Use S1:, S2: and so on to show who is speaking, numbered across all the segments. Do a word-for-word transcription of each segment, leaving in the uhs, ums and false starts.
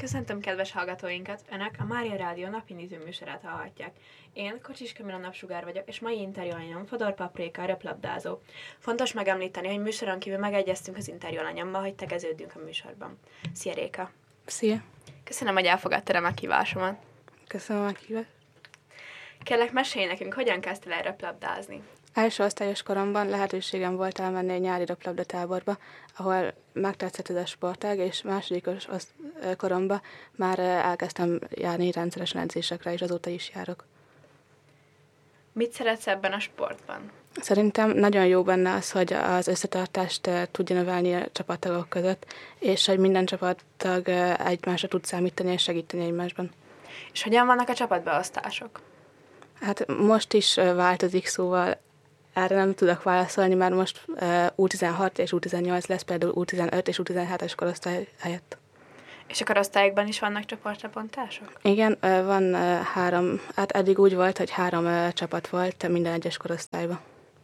S1: Köszöntöm kedves hallgatóinkat! Önök a Mária Rádió napi néző műsorát hallhatják. Én Kocsis Kamila Napsugár vagyok, és mai interjúanyom Fodor Paprika, röplabdázó. Fontos megemlíteni, hogy műsoron kívül megegyeztünk az interjúanyommal, hogy tegeződünk a műsorban. Szia Réka!
S2: Szia!
S1: Köszönöm, hogy elfogadtad a meghívásomat.
S2: Köszönöm a meghívást.
S1: Kérlek, mesélj nekünk, hogyan kezdtél el röplabdázni?
S2: Első osztályos koromban lehetőségem volt elmenni egy nyári röplabdatáborba, ahol megtetszett ez a sportág, és másodikos oszt- koromban már elkezdtem járni rendszeresen edzésekre, és azóta is járok.
S1: Mit szeretsz ebben a sportban?
S2: Szerintem nagyon jó benne az, hogy az összetartást tudja növelni a csapattagok között, és hogy minden csapattag egymásra tud számítani és segíteni egymásban.
S1: És hogyan vannak a csapatbeosztások?
S2: Hát most is változik, szóval erre nem tudok válaszolni, mert most U tizenhat és U tizennyolc lesz, például U tizenöt és U tizenhetes korosztály helyett.
S1: És a korosztályokban is vannak csoportlepontások?
S2: Igen, van három, hát eddig úgy volt, hogy három csapat volt minden egyes korosztályban.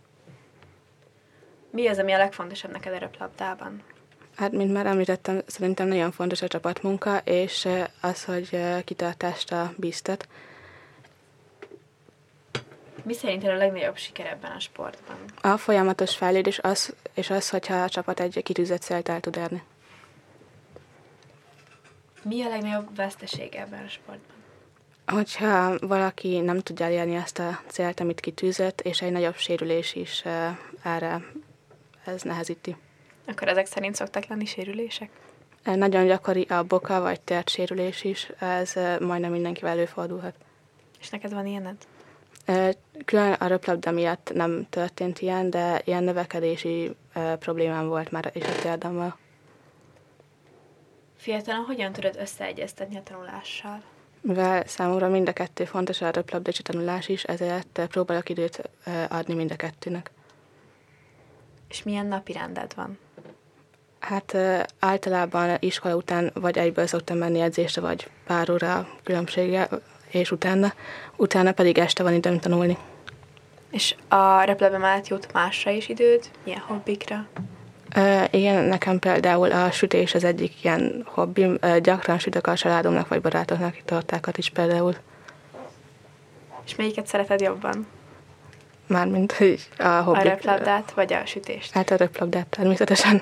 S1: Mi az, ami a legfontosabb neked a röplabdában?
S2: Hát, mint már említettem, szerintem nagyon fontos a csapatmunka, és az, hogy kitartást bíztat.
S1: Mi szerinted a legnagyobb siker ebben a sportban?
S2: A folyamatos fejlődés az, és az, hogyha a csapat egy kitűzött célt el tud érni.
S1: Mi a legnagyobb vesztesége ebben a sportban?
S2: Hogyha valaki nem tudja elérni azt a célt, amit kitűzött, és egy nagyobb sérülés is erre ez nehezíti.
S1: Akkor ezek szerint szoktak lenni sérülések?
S2: Nagyon gyakori a boka vagy térdsérülés is, ez majdnem mindenkivel előfordulhat.
S1: És neked van ilyened?
S2: Külön a röplabda miatt nem történt ilyen, de ilyen növekedési problémám volt már is a térdemmel.
S1: Fiatalon hogyan tudod összeegyeztetni a tanulással?
S2: Mivel számomra mind a kettő fontos, a röplabda és a tanulás is, ezért próbálok időt adni mind a kettőnek.
S1: És milyen napirended van?
S2: Hát általában iskola után vagy egyből szoktam menni edzésre, vagy pár óra különbséggel, és utána, utána pedig este van időm tanulni.
S1: És a röplabda mellett jut másra is időd? Milyen hobbikra?
S2: Uh, igen, nekem például a sütés az egyik ilyen hobbim. Uh, gyakran sütök a családomnak vagy barátoknak tortákat is például.
S1: És melyiket szereted jobban?
S2: Mármint a hobbik.
S1: A röplabdát vagy a sütést?
S2: Hát a röplabdát természetesen.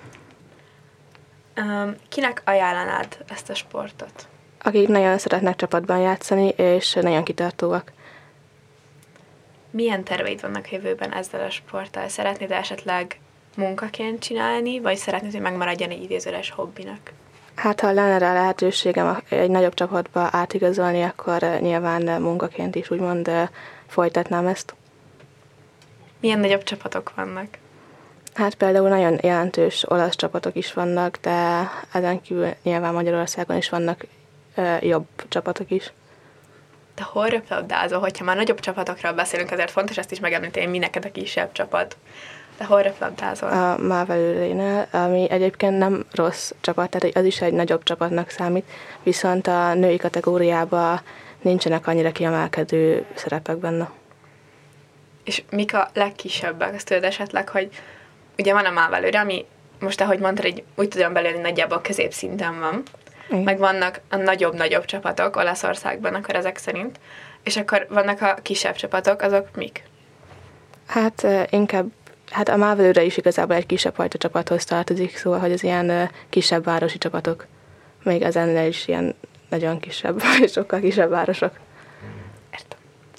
S1: Um, kinek ajánlanád ezt a sportot?
S2: Akik nagyon szeretnek csapatban játszani, és nagyon kitartóak.
S1: Milyen terveid vannak jövőben ezzel a sporttal? Szeretnéd esetleg munkaként csinálni, vagy szeretnéd, hogy megmaradjon egy idézőles hobbinak?
S2: Hát, ha lenne rá lehetőségem egy nagyobb csapatba átigazolni, akkor nyilván munkaként is úgymond folytatnám ezt.
S1: Milyen nagyobb csapatok vannak?
S2: Hát például nagyon jelentős olasz csapatok is vannak, de ezen kívül nyilván Magyarországon is vannak jobb csapatok is.
S1: De hol röplabdázol? Hogyha már nagyobb csapatokról beszélünk, azért fontos ezt is megemlíteni, mi neked a kisebb csapat. De hol röplabdázol?
S2: A Mávelőrénél, ami egyébként nem rossz csapat, tehát az is egy nagyobb csapatnak számít, viszont a női kategóriában nincsenek annyira kiemelkedő szerepek benne.
S1: És mik a legkisebbek? Azt tudod esetleg, hogy ugye van a Mávelőre, ami most, ahogy mondtad, így úgy tudom belőle, nagyjából középszinten van. Mm. Meg vannak a nagyobb-nagyobb csapatok Olaszországban, akkor ezek szerint. És akkor vannak a kisebb csapatok, azok mik?
S2: Hát inkább, hát a Mávelőre is igazából egy kisebb fajta csapathoz tartozik, szóval, hogy az ilyen kisebb városi csapatok. Még az ennél is ilyen nagyon kisebb, sokkal kisebb városok.
S1: Értem.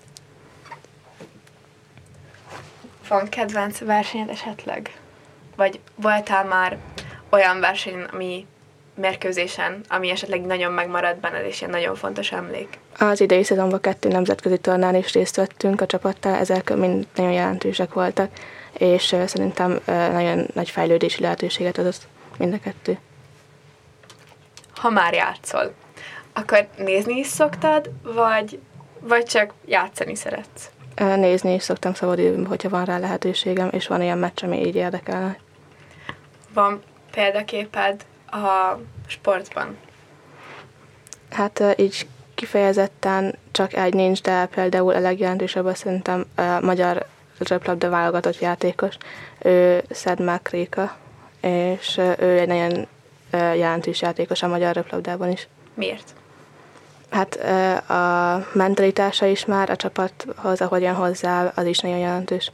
S1: Van kedvenc versenyed esetleg? Vagy voltál már olyan verseny, ami mérkőzésen, ami esetleg nagyon megmaradt benned, és ilyen nagyon fontos emlék?
S2: Az idei szezonban kettő nemzetközi tornán is részt vettünk a csapattal, ezek mind nagyon jelentősek voltak, és szerintem nagyon nagy fejlődési lehetőséget adott mind a kettő.
S1: Ha már játszol, akkor nézni is szoktad, vagy, vagy csak játszani szeretsz?
S2: Nézni is szoktam szabadidőmben, hogyha van rá lehetőségem, és van ilyen meccs, ami így érdekelne.
S1: Van példaképed a sportban?
S2: Hát így kifejezetten csak egy nincs, de például a legjelentősebb az szerintem a magyar röplabda válogatott játékos. Ő Szedmák Réka, és ő egy nagyon jelentős játékos a magyar röplabdában is.
S1: Miért?
S2: Hát a mentalitása is már a csapathoz, ahogyan hozzá, az is nagyon jelentős.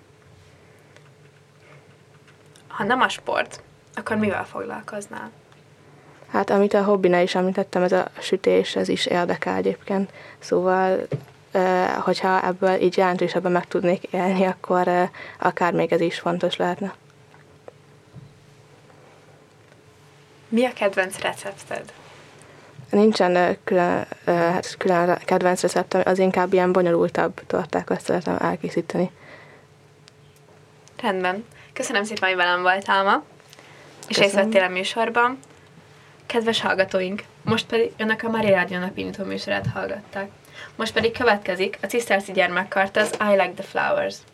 S1: Ha nem a sport, akkor mivel foglalkoznál?
S2: Hát amit a hobbinál is említettem, ez a sütés, ez is érdekel egyébként. Szóval, hogyha ebből így jelentősebben meg tudnék élni, akkor akár még ez is fontos lehetne.
S1: Mi a kedvenc recepted?
S2: Nincsen külön, hát külön kedvenc receptem, az inkább ilyen bonyolultabb tortákat szeretem elkészíteni.
S1: Rendben. Köszönöm szépen, hogy velem voltál ma, és részt vettél a műsorban. Kedves hallgatóink, most pedig önök a Mária Rádió napi nyitó műsorát hallgatták. Most pedig következik a Ciszterci Gyermekkarta, az I Like the Flowers.